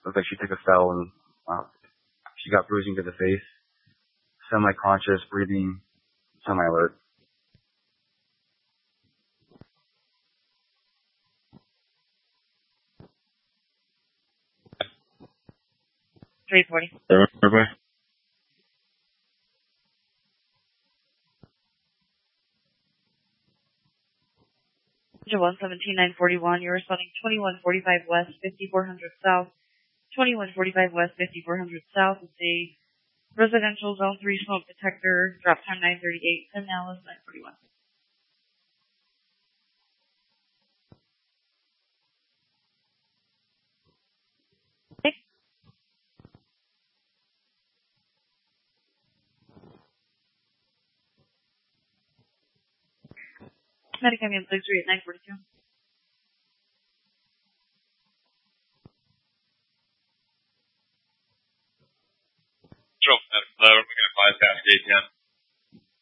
looked like she took a fell and she got bruising to the face. Semi-conscious, breathing, semi-alert. $340. Everybody. To 117-941, you're responding 2145 West, 5400 South. 2145 West, 5400 South. It's a residential zone 3 smoke detector. Drop time 9:38. And now is 9:41. Okay. Medic ambulance 638 942. We're going to advise Cascade 10.